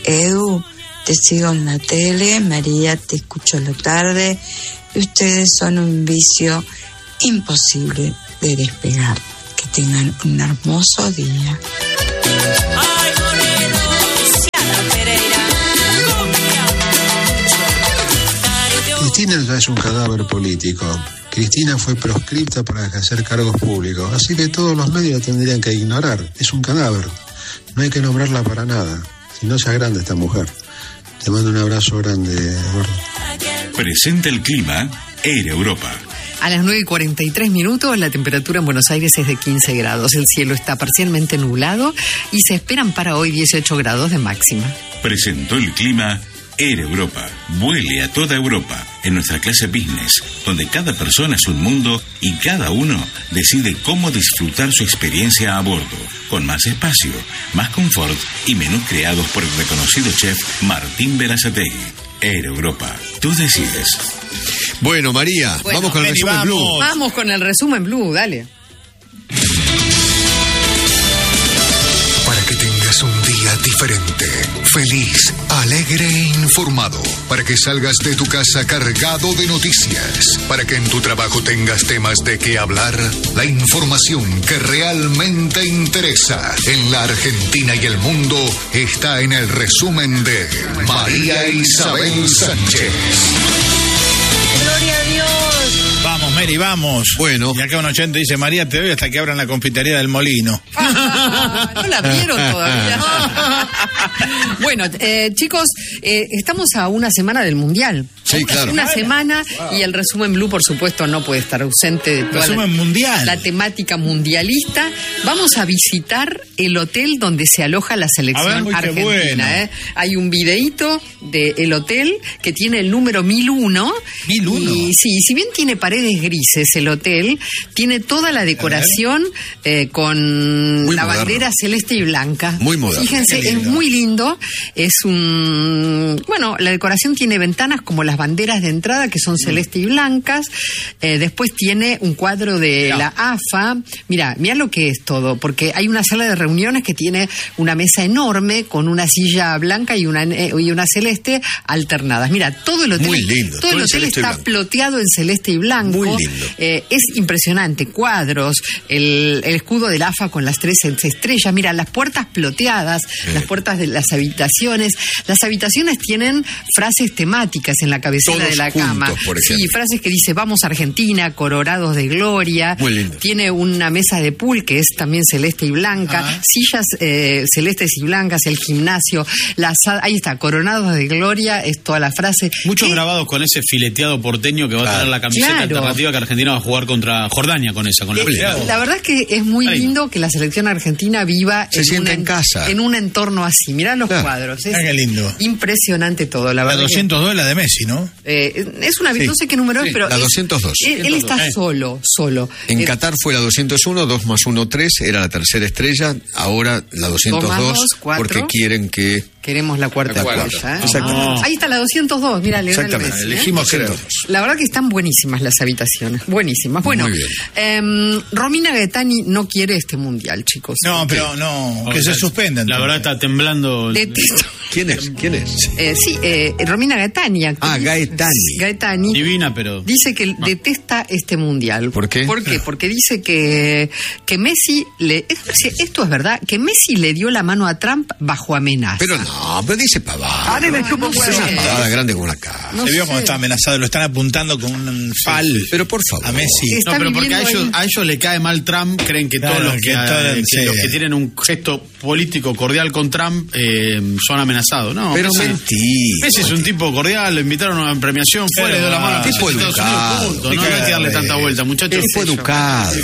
Edu, te sigo en la tele, María, te escucho a la tarde, y ustedes son un vicio imposible de despegar. Que tengan un hermoso día. Cristina ya es un cadáver político. Cristina fue proscripta para ejercer cargos públicos, así que todos los medios la tendrían que ignorar. Es un cadáver. No hay que nombrarla para nada. Si no, se agranda esta mujer. Te mando un abrazo grande, Eduardo. Presenta el clima Air Europa. A las 9:43, la temperatura en Buenos Aires es de 15 grados. El cielo está parcialmente nublado y se esperan para hoy 18 grados de máxima. Presentó el clima Air Europa. Vuele a toda Europa en nuestra clase business, donde cada persona es un mundo y cada uno decide cómo disfrutar su experiencia a bordo, con más espacio, más confort y menús creados por el reconocido chef Martín Berazategui. Air Europa, tú decides. Bueno, María, vamos con el resumen Blue. Vamos con el resumen Blue, dale. Para que tengas un día diferente, feliz, alegre e informado. Para que salgas de tu casa cargado de noticias. Para que en tu trabajo tengas temas de qué hablar. La información que realmente interesa en la Argentina y el mundo está en el resumen de María Isabel Sánchez. ¡Gloria a Dios! Vamos, Mary, vamos. Bueno. Y acá un oyente dice, María, te doy hasta que abran la confitería del Molino. No la vieron todavía. Bueno, chicos, estamos a una semana del Mundial. Sí, claro. Una semana y el resumen Blue, por supuesto, no puede estar ausente de toda la temática mundialista. Vamos a visitar el hotel donde se aloja la selección argentina. Bueno. Hay un videíto del hotel que tiene el número 1001. 1001. Y sí, si bien tiene paredes grises el hotel, tiene toda la decoración con la bandera celeste y blanca. Muy moderno. Fíjense, es muy lindo. Es bueno, la decoración tiene ventanas como las banderas de entrada que son celeste y blancas. Después tiene un cuadro de la AFA. Mira lo que es todo, porque hay una sala de reuniones que tiene una mesa enorme con una silla blanca y una celeste alternadas. Mira, todo el hotel, muy lindo, todo el hotel está ploteado en celeste y blanco. Muy lindo. Es impresionante. Cuadros, el escudo del AFA con las 3 estrellas. Mira, las puertas ploteadas, las puertas de las habitaciones. Las habitaciones tienen frases temáticas en la cabecera todos de la juntos, cama. Sí, frases que dice vamos Argentina, cororados de gloria. Muy lindo. Tiene una mesa de pool que es también celeste y blanca, sillas celestes y blancas, el gimnasio, ahí está, coronados de gloria, es toda la frase. Muchos grabados con ese fileteado porteño que va a tener la camiseta alternativa que Argentina va a jugar contra Jordania con esa, con la verdad es que es muy lindo que la selección argentina viva en casa, en un entorno así. Mirá los cuadros. Es qué lindo. Impresionante todo, la verdad. La 202 es la de Messi, ¿no? Es una, no sé qué número es, pero la 202. Él está solo. En Qatar fue la 201, 2 más 1, 3, era la tercera estrella, ahora la 202, porque quieren que... Queremos la cuarta estrella. Ahí está la 202, mira, exactamente. Elegimos 202. La verdad que están buenísimas las habitaciones, buenísimas. Bueno, Romina Gaetani no quiere este mundial, chicos. No, pero no, que se suspendan. La verdad está temblando. ¿Quién es? Romina Gaetani. Gaetani. Divina, pero... Dice que detesta este mundial. ¿Por qué? Porque dice que Messi esto es verdad, que Messi le dio la mano a Trump bajo amenaza. Pero pero dice pavada. Pavada grande como una casa. Se vio cuando está amenazado, lo están apuntando con un fal. Pero por favor. A Messi. No, pero porque a ellos le cae mal Trump, creen que todos los que tienen un gesto político cordial con Trump son amenazados. No, pero mentí. Messi es un tipo cordial, le invitaron a una premiación, fue, le dio la mano. Tipo educado. No hay que darle tanta vuelta, muchachos. Tipo educado.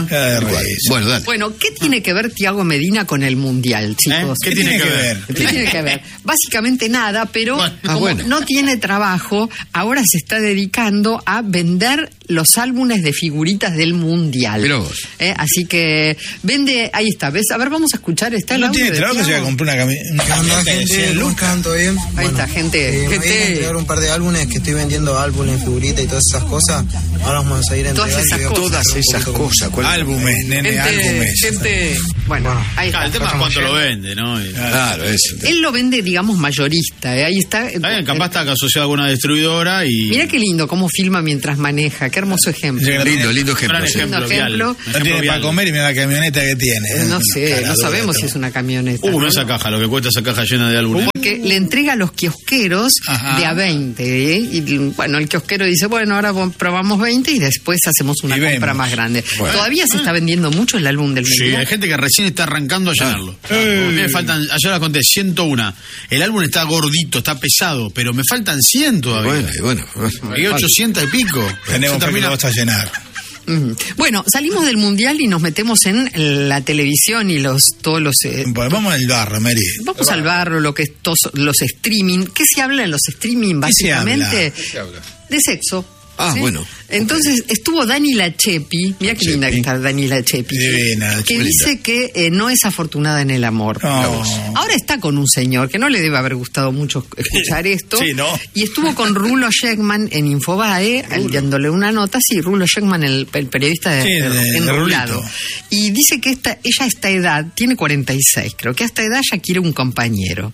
Bueno, dale. Bueno, ¿qué tiene que ver Thiago Medina con el mundial, chicos? ¿Qué tiene que ver? ¿Qué tiene que ver? Básicamente nada, pero como no tiene trabajo, ahora se está dedicando a vender los álbumes de figuritas del mundial. Pero vos. Así que vende, ahí está, ¿ves? A ver, vamos a escuchar el no tiene trabajo, se va a comprar una camiseta. ¿Cómo están? ¿Todo bien? Ahí está, gente. Me voy a entregar un par de álbumes que estoy vendiendo, álbumes, figuritas y todas esas cosas. Ahora vamos a ir a entregar. Todas esas cosas. Álbumes, nene, álbumes. Gente. Bueno, ahí está. El tema es cuánto lo vende, ¿no? Claro, eso. Él lo vende, digamos, mayorista. Ahí está. Capaz está asociado a alguna distribuidora y... Mira qué lindo cómo filma mientras maneja. Qué hermoso ejemplo. Lindo ejemplo. Lindo ejemplo. No tiene para comer y mira la camioneta que tiene. No sé, no sabemos si es una camioneta. No esa caja, lo que cuesta esa caja llena de álbumes. Porque le entrega a los kiosqueros de a 20. Y bueno, el kiosquero dice, bueno, ahora probamos 20 y después hacemos una compra más grande. Bueno. Todavía se está vendiendo mucho el álbum del Mundial. Sí, hay gente que recién está arrancando a llenarlo. Me faltan, ayer la conté, 101. El álbum está gordito, está pesado, pero me faltan 100 todavía. Bueno. Hay 800 y pico. Tenemos que lo vas a llenar. Bueno, salimos del Mundial y nos metemos en la televisión y todos los... Pues vamos al barro, Mary. Vamos al barro, lo que es los streaming. ¿Qué se habla en los streaming, básicamente? ¿Qué se habla? De sexo. ¿Sí? Bueno. Entonces estuvo Dani Lachepi, mira qué linda que está Dani Lachepi, que dice que no es afortunada en el amor. No. Ahora está con un señor que no le debe haber gustado mucho escuchar esto. Sí, ¿no? Y estuvo con Rulo Shekman en Infobae, dándole una nota. Sí, Rulo Shekman, el periodista de Enrulado. Y dice que ella a esta edad, tiene 46, creo que a esta edad ya quiere un compañero.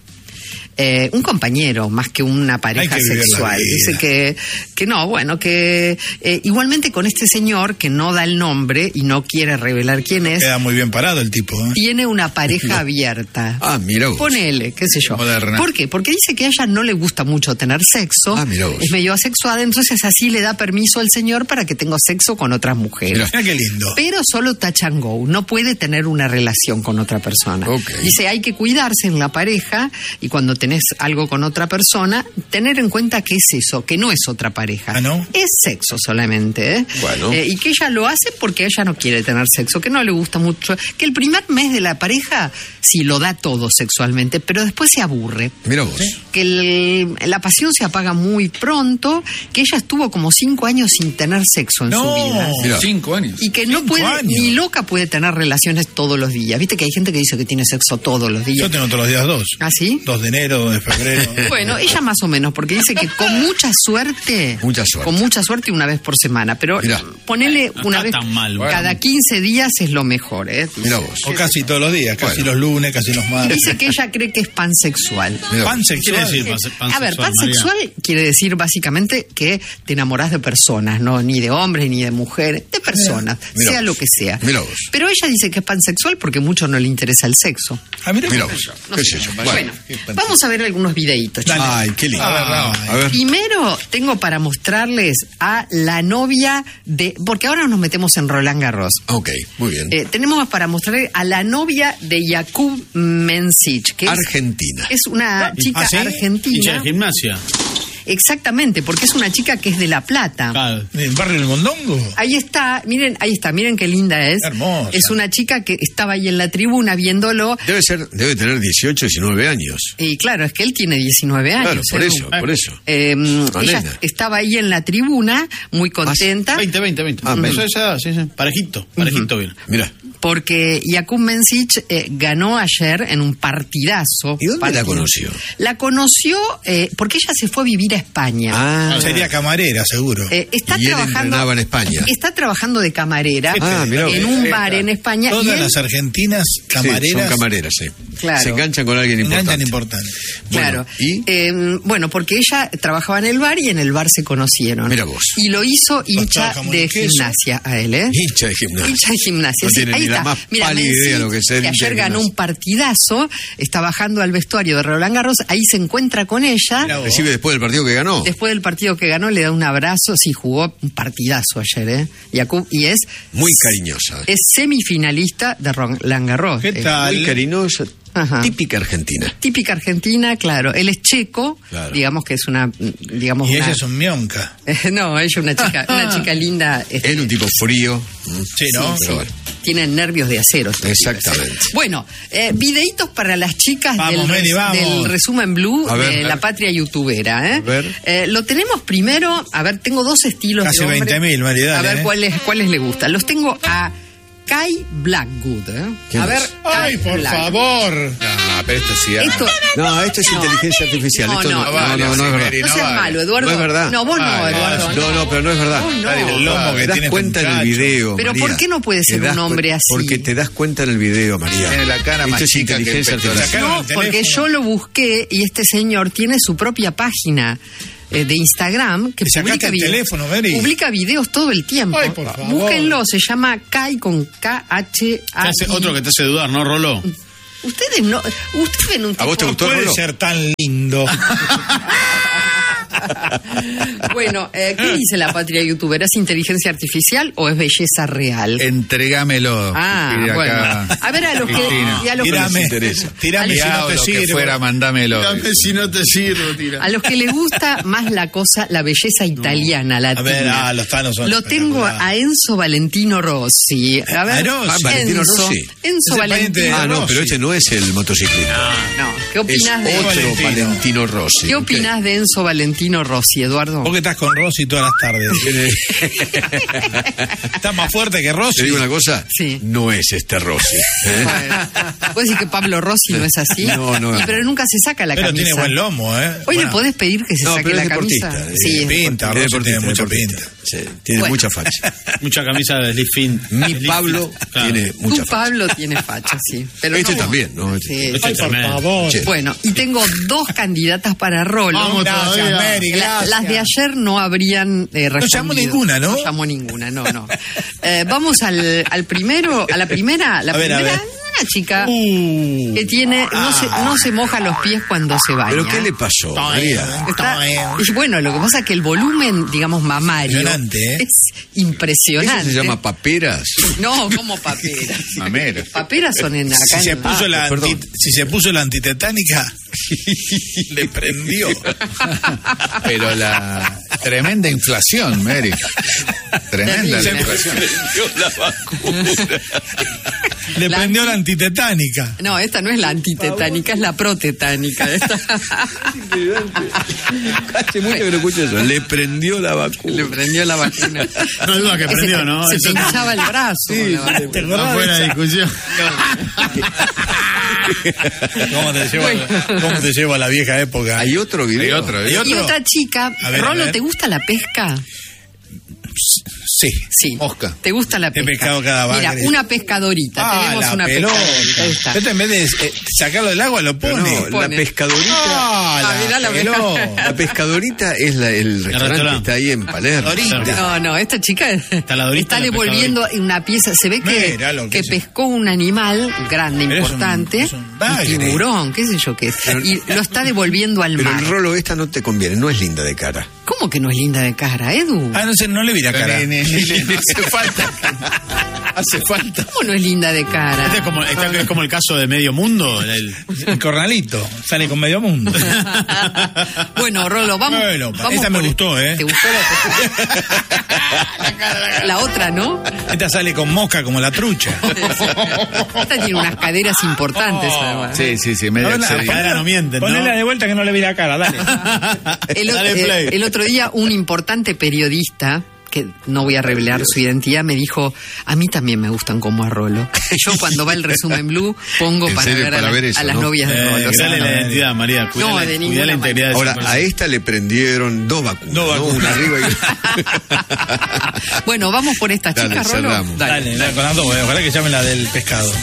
Un compañero más que una pareja sexual. Dice que no, bueno, que igualmente con este señor que no da el nombre y no quiere revelar quién es. Queda muy bien parado el tipo. Tiene una pareja abierta. Mira vos. Ponele, qué sé yo. Moderna. ¿Por qué? Porque dice que a ella no le gusta mucho tener sexo. Mira vos. Es medio asexuada, entonces así le da permiso al señor para que tenga sexo con otras mujeres. Mira qué lindo. Pero solo touch and go, no puede tener una relación con otra persona. Okay. Dice, hay que cuidarse en la pareja y cuando tenés algo con otra persona, tener en cuenta que es eso, que no es otra pareja. ¿No? Es sexo solamente, ¿eh? Bueno. Y que ella lo hace porque ella no quiere tener sexo, que no le gusta mucho, que el primer mes de la pareja sí lo da todo sexualmente, pero después se aburre. Mira vos. Que la pasión se apaga muy pronto, que ella estuvo como 5 años sin tener sexo en su vida. Mira. 5 años. Y que no puede, ni loca puede tener relaciones todos los días. Viste que hay gente que dice que tiene sexo todos los días. Yo tengo todos los días 2. ¿Ah, sí? 2 de enero, 2 de febrero. Bueno, ella más o menos, porque dice que con mucha suerte. Con mucha suerte una vez por semana. Pero ponele una vez cada 15 días es lo mejor, ¿eh? Mira vos. O casi todos los días, casi los lunes, casi los martes. Dice que ella cree que es pansexual. ¿Pansexual? ¿Qué quiere decir pansexual? A ver, pansexual quiere decir básicamente que te enamorás de personas, no ni de hombres ni de mujeres, de personas, sea lo que sea. Mira vos. Pero ella dice que es pansexual porque mucho no le interesa el sexo. Mira vos. No sé. Bueno, vamos a ver algunos videitos. Ay, qué lindo. A ver. Primero tengo para mostrarles a la novia de... Porque ahora nos metemos en Roland Garros. Ok, muy bien. Tenemos para mostrarles a la novia de Jakub Mensich, que Argentina. es una chica argentina. Hincha de gimnasia. Exactamente, porque es una chica que es de La Plata. Claro. ¿En el barrio del Mondongo? Ahí está, miren qué linda es. Hermosa. Es una chica que estaba ahí en la tribuna viéndolo. Debe tener 18, 19 años. Y claro, es que él tiene 19 años. Claro, por eso. Ella estaba ahí en la tribuna, muy contenta. 20. Eso es esa, sí. Parejito bien. Mira. Porque Jakub Mensich ganó ayer en un partidazo. ¿Y dónde la conoció? La conoció porque ella se fue a vivir a España. Sería camarera, seguro. Está y él trabajando entrenaba en España. Está trabajando de camarera en un bar en España. Todas las argentinas camareras. Sí, son camareras, sí. Claro. Se enganchan con alguien importante. Claro. Bueno, ¿y? Porque ella trabajaba en el bar y en el bar se conocieron. Mira vos. Y lo hizo hincha de gimnasia a él, ¿eh? Hincha de gimnasia. No tiene ahí la más pálida idea de lo que es que ayer ganó un partidazo, está bajando al vestuario de Roland Garros, ahí se encuentra con ella. Recibe después del partido que ganó. Después del partido que ganó le da un abrazo, sí, jugó un partidazo ayer, ¿eh? Jakub, y es... Muy cariñosa. Es semifinalista de Roland Garros. ¿Qué tal? Muy cariñosa. Ajá. Típica argentina. Típica argentina, claro. Él es checo, digamos que es una... Digamos, y ella es un mionca. No, ella es una chica linda. Él un tipo frío. Sí, ¿no? Sí. Bueno. Tienen nervios de acero. Exactamente. Bueno, videitos para las chicas del resumen Blue de La Patria Youtubera. A ver. Lo tenemos primero, a ver, tengo 2 estilos casi de hombre. 20.000, Maridal. A ver cuáles le gustan. Los tengo a Kai Blackwood. A ver, ¡ay, por favor! No, pero esto sí. Esto es inteligencia artificial. No, esto no es verdad. No seas malo, Eduardo. No es verdad. No, vos no, Eduardo. No, pero no es verdad. El lomo que te das cuenta en el video. Pero María. ¿por qué no puede ser un hombre así? Porque te das cuenta en el video, María. Tiene la cara más chica que el artificial. No, porque yo lo busqué y este señor tiene su propia página de Instagram que publica videos todo el tiempo. Ay, por favor. Búsquenlo, se llama Kai con K-H-A. Otro que te hace dudar, ¿no, Rolo? Ustedes no. Ustedes ven un tipo. ¿A vos te gustó, puede Rolo? ser tan lindo. Bueno, ¿qué dice la patria youtuber? ¿Es inteligencia artificial o es belleza real? Entrégamelo. Bueno. A ver, a los que les interesa. Tirame si no te sirve. Mándamelo. Tirame si no te sirve, tira. A los que les gusta más la belleza italiana, latina. A ver, los tanos son lo tengo a Enzo Valentino Rossi. A ver, Valentino Rossi. Enzo Valentino. No, pero este no es el motociclista. No. ¿Qué opinas de otro Valentino Rossi? ¿Qué opinas de Enzo Valentino Rossi, Eduardo? Vos que estás con Rossi todas las tardes. Estás más fuerte que Rossi. Te digo una cosa. Sí. No es este Rossi. ¿Puedes decir que Pablo Rossi no es así? No. Pero nunca se saca la camisa. Pero tiene buen lomo, ¿eh? Hoy le podés pedir que se saque la camisa. Sí, pinta, Rossi tiene mucha pinta. Sí, tiene mucha facha. Mucha camisa de Slim Fit. Mi Pablo tiene mucha facha. Pablo tiene facha, sí. Pero este también, ¿no? Sí. Ay, por favor. Bueno, y tengo dos candidatas para Rolo. Vamos todavía. Mary, las de ayer no habrían respondido. No llamó ninguna, ¿no? No llamó ninguna, no. Vamos al primero, a la primera. La primera, una chica que tiene, no se moja los pies cuando se baña. ¿Pero qué le pasó, María? Bueno, lo que pasa es que el volumen, digamos, mamario es impresionante. ¿Eso se llama paperas? No, ¿cómo paperas? Mameras. Paperas son en acá. Si se puso la antitetánica, le prendió. Pero la tremenda inflación, Mary. Tremenda la inflación. Le prendió la antitetánica. No, esta no es la antitetánica, es la protetánica. Hace mucho que no escucho eso. Le prendió la vacuna. Le prendió la vacuna. No duda que prendió, ¿no? Se pinchaba el brazo. Sí, te acordás. Buena discusión. ¿Cómo te lleva a la vieja época? Hay otro video. Y otra chica. Rolo, ¿te gusta la pesca? Sí. Mosca. ¿Te gusta la pesca? He pescado cada bagre. Mira, una pescadorita. Tenemos una pescadorita. Este en vez de sacarlo del agua lo pone. No, la pescadorita. Mirá la pescadorita es el restaurante que está ahí en Palermo. No, esta chica está devolviendo una pieza. Se ve que pescó un animal grande, importante. Un tiburón, qué sé yo qué es. Y lo está devolviendo al mar. Pero el Rolo, esta no te conviene, no es linda de cara. ¿Cómo que no es linda de cara, Edu? No le vi la cara. Hace falta. Hace falta. ¿Cómo no es linda de cara? Es como el caso de Medio Mundo. El corralito. Sale con Medio Mundo. Bueno, Rolo, vamos. Esta me gustó, ¿eh? ¿Te gustó la otra, no? Esta sale con mosca como la trucha. Esta tiene unas caderas importantes, además. Sí. Las caderas no mienten, ¿no? Ponela de vuelta que no le vi la cara, dale. El otro día, un importante periodista, que no voy a revelar su identidad, me dijo: a mí también me gustan como a Rolo. Yo cuando va el resumen Blue pongo para ver a las novias de Rolo. Dale la identidad, María. Cuidá la integridad de Ahora, a esta le prendieron dos vacunas. Una arriba y... Bueno, vamos por esta chica, Rolo. Dale, con las dos, ojalá que llamen la del pescado.